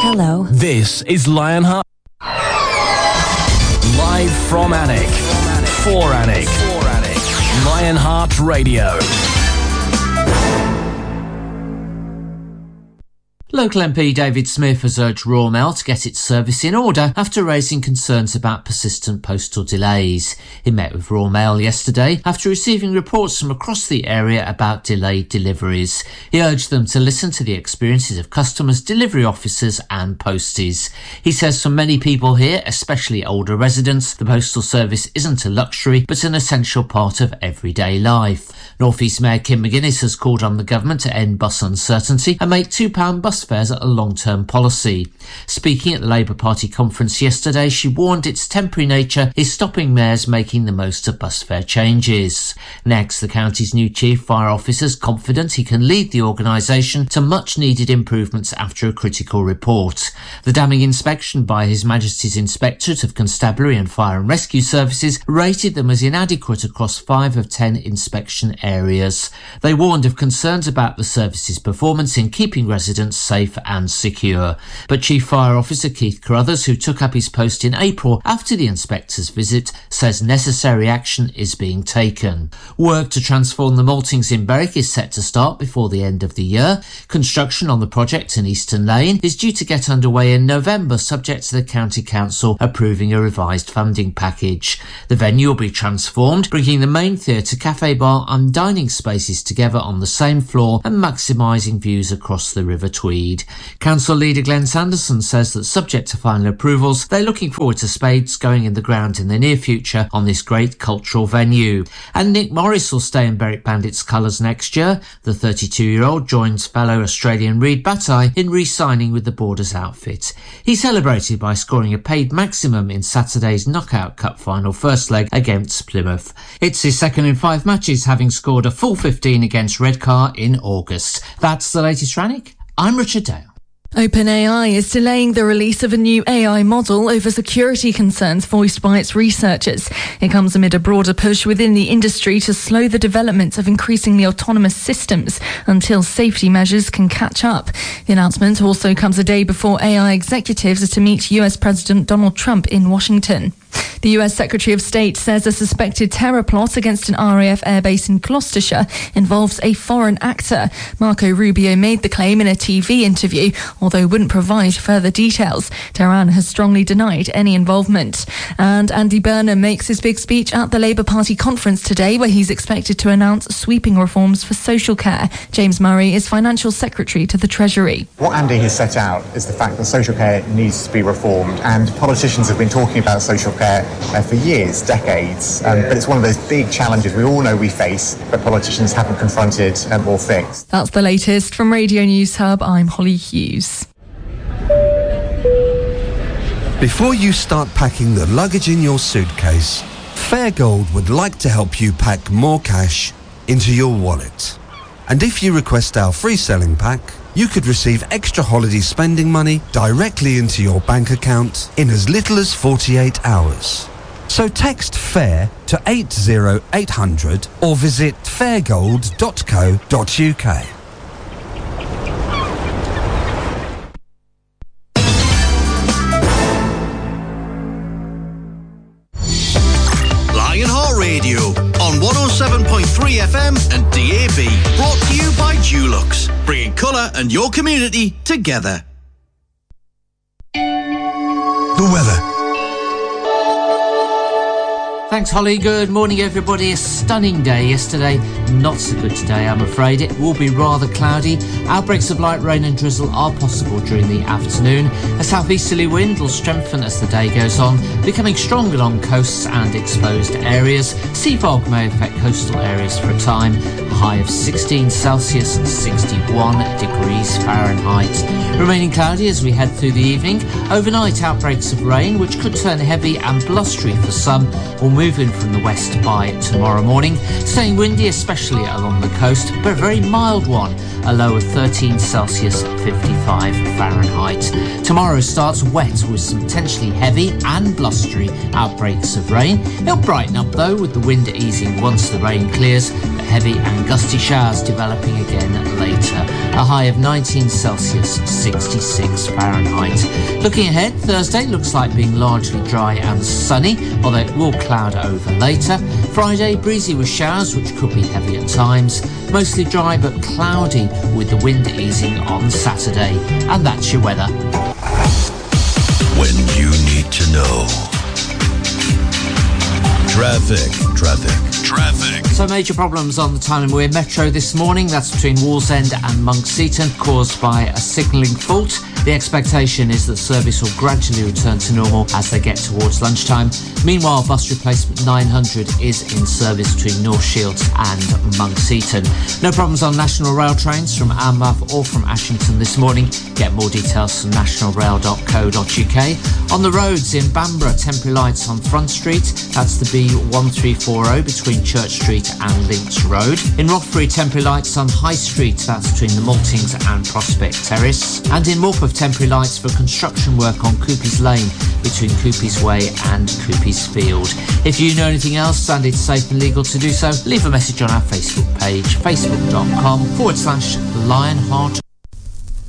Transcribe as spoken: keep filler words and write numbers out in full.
Hello. This is Lionheart. Live from Alnwick. For Alnwick. Lionheart Radio. Local M P David Smith has urged Royal Mail to get its service in order after raising concerns about persistent postal delays. He met with Royal Mail yesterday after receiving reports from across the area about delayed deliveries. He urged them to listen to the experiences of customers, delivery officers and posties. He says for many people here, especially older residents, the postal service isn't a luxury but an essential part of everyday life. North East Mayor Kim McGuinness has called on the government to end bus uncertainty and make two pound bus fares a long-term policy. Speaking at the Labour Party conference yesterday, she warned its temporary nature is stopping mayors making the most of bus fare changes. Next, the county's new chief fire officer is confident he can lead the organisation to much-needed improvements after a critical report. The damning inspection by His Majesty's Inspectorate of Constabulary and Fire and Rescue Services rated them as inadequate across five of ten inspection areas. They warned of concerns about the service's performance in keeping residents safe and secure. But Chief Fire Officer Keith Carruthers, who took up his post in April after the inspector's visit, says necessary action is being taken. Work to transform the maltings in Berwick is set to start before the end of the year. Construction on the project in Eastern Lane is due to get underway in November, subject to the County Council approving a revised funding package. The venue will be transformed, bringing the main theatre, cafe, bar and dining spaces together on the same floor and maximising views across the River Tweed. Council leader Glenn Sanderson says that subject to final approvals, they're looking forward to spades going in the ground in the near future on this great cultural venue. And Nick Morris will stay in Berwick Bandits colours next year. The thirty-two-year-old joins fellow Australian Reid Bataille in re-signing with the Borders outfit. He celebrated by scoring a paid maximum in Saturday's Knockout Cup final first leg against Plymouth. It's his second in five matches, having scored a full fifteen against Redcar in August. That's the latest from Alnwick. I'm Richard Dale. OpenAI is delaying the release of a new A I model over security concerns voiced by its researchers. It comes amid a broader push within the industry to slow the development of increasingly autonomous systems until safety measures can catch up. The announcement also comes a day before A I executives are to meet U S President Donald Trump in Washington. The U S Secretary of State says a suspected terror plot against an R A F airbase in Gloucestershire involves a foreign actor. Marco Rubio made the claim in a T V interview, although wouldn't provide further details. Tehran has strongly denied any involvement. And Andy Burnham makes his big speech at the Labour Party conference today, where he's expected to announce sweeping reforms for social care. James Murray is Financial Secretary to the Treasury. What Andy has set out is the fact that social care needs to be reformed, and politicians have been talking about social care Uh, for years, decades, um, but it's one of those big challenges we all know we face, but politicians haven't confronted um, or fixed. That's the latest from Radio News Hub. I'm Holly Hughes. Before you start packing the luggage in your suitcase, Fairgold would like to help you pack more cash into your wallet. And if you request our free selling pack, you could receive extra holiday spending money directly into your bank account in as little as forty-eight hours. So text FAIR to eight zero eight hundred or visit fairgold dot co dot uk. Lionheart Radio on one oh seven point three F M and D A B. Brought to you by Dulux, bringing colour and your community together. The weather. Thanks, Holly. Good morning, everybody. A stunning day yesterday. Not so good today, I'm afraid. It will be rather cloudy. Outbreaks of light rain and drizzle are possible during the afternoon. A southeasterly wind will strengthen as the day goes on, becoming strong along coasts and exposed areas. Sea fog may affect coastal areas for a time. A high of sixteen Celsius, sixty-one degrees Fahrenheit. Remaining cloudy as we head through the evening. Overnight, outbreaks of rain, which could turn heavy and blustery for some, will move move in from the west by tomorrow morning. Staying windy, especially along the coast, but a very mild one. A low of thirteen Celsius, fifty-five Fahrenheit. Tomorrow starts wet with some potentially heavy and blustery outbreaks of rain. It'll brighten up though with the wind easing once the rain clears, but heavy and gusty showers developing again later. A high of nineteen Celsius, sixty-six Fahrenheit. Looking ahead, Thursday looks like being largely dry and sunny, although it will cloud over later. Friday, breezy with showers, which could be heavy at times. Mostly dry but cloudy with the wind easing on Saturday. And that's your weather. When you need to know. Traffic, traffic, traffic. So major problems on the Tyne and Wear Metro this morning. That's between Wallsend and Monkseaton, caused by a signalling fault. The expectation is that service will gradually return to normal as they get towards lunchtime. Meanwhile, bus replacement nine hundred is in service between North Shields and Monkseaton. No problems on National Rail trains from Alnmouth or from Ashington this morning. Get more details from national rail dot co dot uk. On the roads in Bamborough, temporary lights on Front Street. That's the B one three four zero between Church Street and Links Road. In Rothbury, temporary lights on High Street. That's between the Maltings and Prospect Terrace. And in Morpeth, temporary lights for construction work on Coopy's Lane between Coopy's Way and Coopy's Field. If you know anything else and it's safe and legal to do so, leave a message on our Facebook page, facebook.com forward slash Lionheart